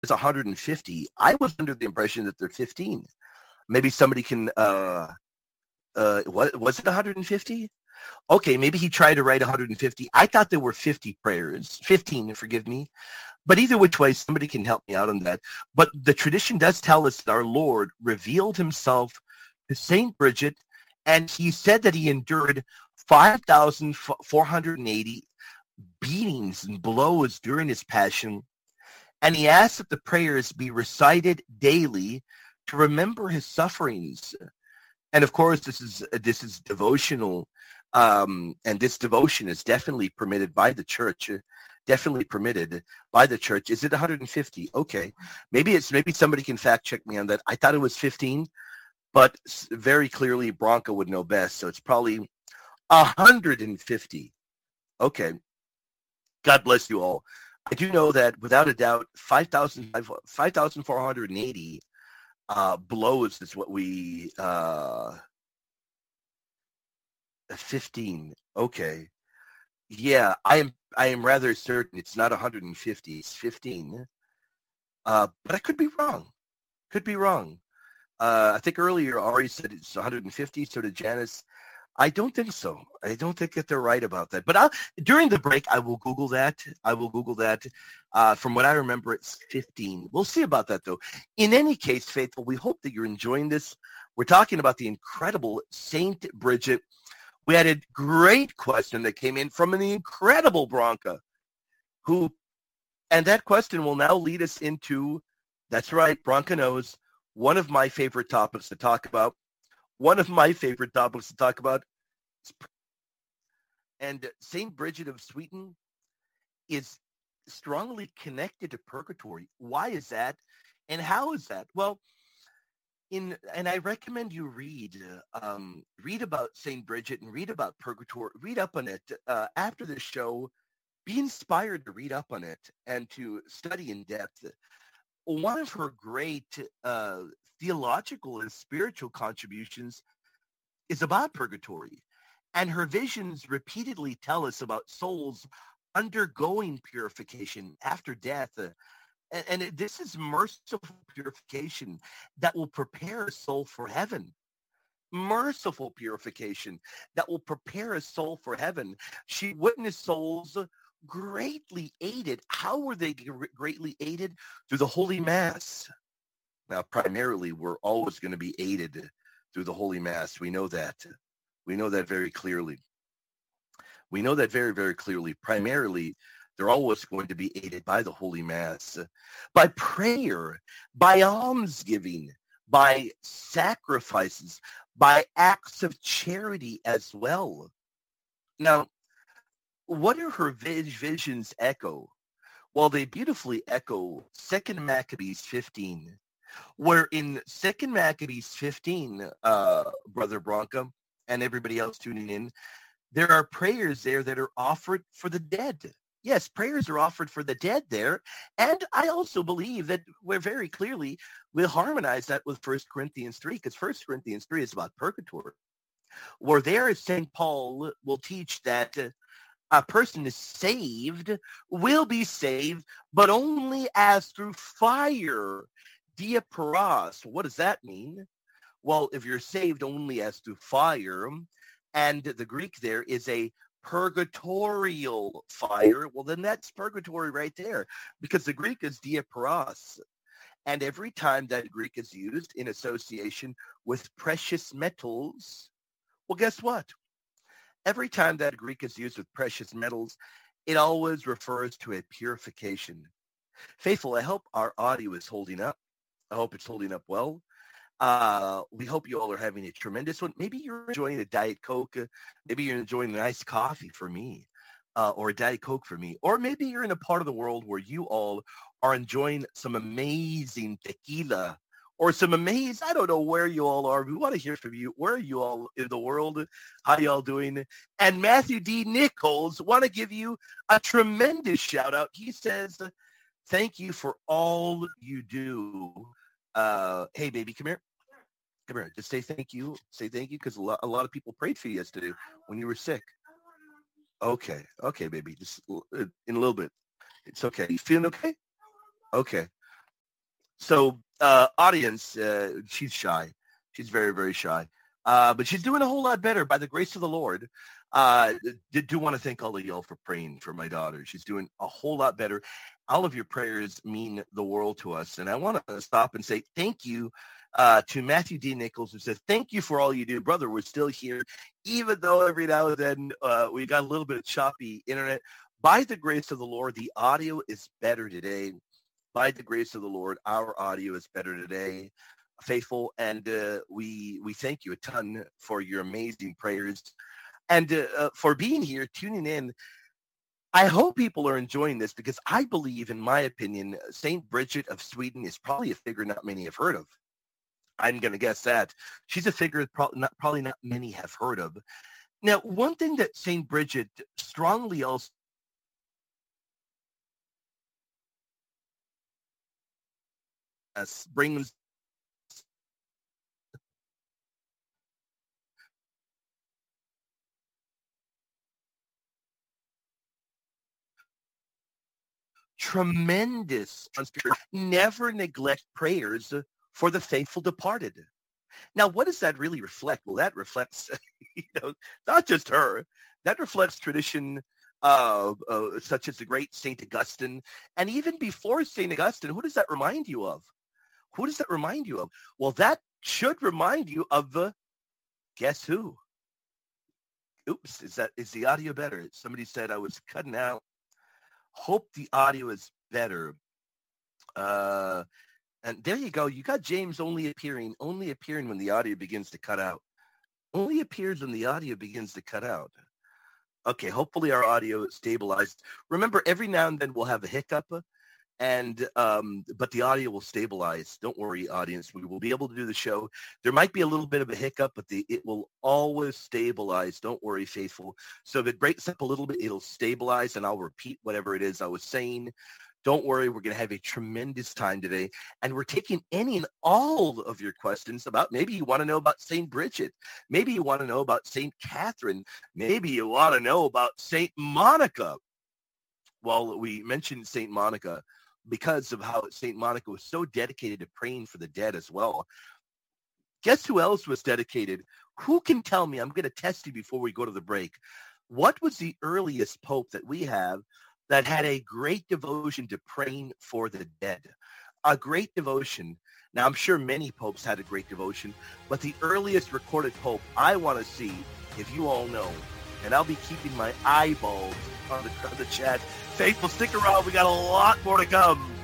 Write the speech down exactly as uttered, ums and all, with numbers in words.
one hundred fifty. I was under the impression that they're fifteen. Maybe somebody can, uh, uh, what, was it one hundred fifty? Okay, maybe he tried to write one hundred fifty. I thought there were fifty prayers, fifteen, forgive me. But either which way, somebody can help me out on that. But the tradition does tell us that our Lord revealed himself to Saint Bridget, and he said that he endured five thousand four hundred eighty beatings and blows during his passion, and he asked that the prayers be recited daily to remember his sufferings. And of course, this is this is devotional, um, and this devotion is definitely permitted by the church. Definitely permitted by the church. Is it one hundred fifty? Okay, maybe it's maybe somebody can fact check me on that. I thought it was fifteen, but very clearly Bronco would know best, so it's probably one hundred fifty. Okay, God bless you all. I do know that without a doubt, five thousand four hundred eighty uh, blows is what we uh, fifteen. Okay. Yeah, I am I am rather certain it's not one hundred fifty, it's fifteen. Uh, but I could be wrong. Could be wrong. Uh, I think earlier Ari said it's one hundred fifty, so did Janice. I don't think so. I don't think that they're right about that. But I'll, during the break, I will Google that. I will Google that. Uh, from what I remember, it's fifteen. We'll see about that, though. In any case, Faithful, we hope that you're enjoying this. We're talking about the incredible Saint Bridget. We had a great question that came in from an incredible Bronca, who, and that question will now lead us into, that's right, Bronca knows, one of my favorite topics to talk about. One of my favorite topics to talk about. And Saint Bridget of Sweeten is strongly connected to purgatory. Why is that? And how is that? Well, In, and I recommend you read um, read about Saint Bridget and read about purgatory. Read up on it uh, after the show. Be inspired to read up on it and to study in depth. One of her great uh, theological and spiritual contributions is about purgatory, and her visions repeatedly tell us about souls undergoing purification after death. Uh, And, and it, this is merciful purification that will prepare a soul for heaven. Merciful purification that will prepare a soul for heaven. She witnessed souls greatly aided. How were they greatly aided? Through the Holy Mass. Now, primarily, we're always going to be aided through the Holy Mass. We know that. We know that very clearly. We know that very, very clearly. Primarily, they're always going to be aided by the Holy Mass, by prayer, by almsgiving, by sacrifices, by acts of charity as well. Now, what do her visions echo? Well, they beautifully echo Second Maccabees fifteen, where in Second Maccabees fifteen, uh, Brother Bronca and everybody else tuning in, there are prayers there that are offered for the dead. Yes, prayers are offered for the dead there. And I also believe that we're very clearly, we'll harmonize that with First Corinthians three, because First Corinthians three is about purgatory, where there Saint Paul will teach that uh, a person is saved, will be saved, but only as through fire. Diaparos. What does that mean? Well, if you're saved only as through fire, and the Greek there is a purgatorial fire, well, then that's purgatory right there, because the Greek is diaparos. And every time that Greek is used in association with precious metals, well, guess what? Every time that Greek is used with precious metals, it always refers to a purification. Faithful, I hope our audio is holding up. I hope it's holding up well. Uh, we hope you all are having a tremendous one. Maybe you're enjoying a Diet Coke. Uh, maybe you're enjoying a nice coffee for me, uh, or a Diet Coke for me. Or maybe you're in a part of the world where you all are enjoying some amazing tequila or some amazing, I don't know where you all are. We want to hear from you. Where are you all in the world? How y'all doing? And Matthew D. Nichols want to give you a tremendous shout out. He says, thank you for all you do. Uh, hey, baby, come here. Come here. Just say thank you. Say thank you, because a lot, a lot of people prayed for you yesterday when you were sick. Okay. Okay, baby. Just in a little bit. It's okay. You feeling okay? Okay. So, uh, audience, uh, she's shy. She's very, very shy. Uh, but she's doing a whole lot better by the grace of the Lord. Uh, did do want to thank all of y'all for praying for my daughter. She's doing a whole lot better. All of your prayers mean the world to us. And I want to stop and say thank you uh, to Matthew D. Nichols, who says, thank you for all you do. Brother, we're still here, even though every now and then uh, we got a little bit of choppy internet. By the grace of the Lord, the audio is better today. By the grace of the Lord, our audio is better today, faithful, and uh, we we thank you a ton for your amazing prayers and uh, uh, for being here, tuning in. I hope people are enjoying this because I believe, in my opinion, Saint Bridget of Sweden is probably a figure not many have heard of. I'm going to guess that. She's a figure probably not, probably not many have heard of. Now, one thing that Saint Bridget strongly also brings tremendous, never neglect prayers for the faithful departed. Now, what does that really reflect? Well, that reflects, you know, not just her. That reflects tradition uh, uh, such as the great Saint Augustine. And even before Saint Augustine, who does that remind you of? Who does that remind you of? Well, that should remind you of the, guess who? Oops, is that is the audio better? Somebody said I was cutting out. Hope the audio is better. Uh, and there you go. You got James only appearing, only appearing when the audio begins to cut out. Only appears when the audio begins to cut out. Okay, hopefully our audio is stabilized. Remember, every now and then we'll have a hiccup, and um, but the audio will stabilize. Don't worry, audience. We will be able to do the show. There might be a little bit of a hiccup, but the, it will always stabilize. Don't worry, faithful. So if it breaks up a little bit, it'll stabilize, and I'll repeat whatever it is I was saying. Don't worry, we're going to have a tremendous time today, and we're taking any and all of your questions about, maybe you want to know about Saint Bridget, maybe you want to know about Saint Catherine, maybe you want to know about Saint Monica. Well, we mentioned Saint Monica because of how Saint Monica was so dedicated to praying for the dead as well. Guess who else was dedicated? Who can tell me? I'm going to test you before we go to the break. What was the earliest pope that we have that had a great devotion to praying for the dead? A great devotion. Now, I'm sure many popes had a great devotion, but the earliest recorded pope I want to see, if you all know, and I'll be keeping my eyeballs on the, on the chat. Faithful, stick around. We got a lot more to come.